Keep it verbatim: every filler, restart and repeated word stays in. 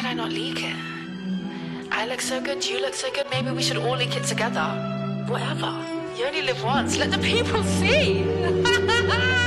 can I not leak it? I look so good, you look so good, maybe we should all leak it together. Whatever. You only live once, let the people see.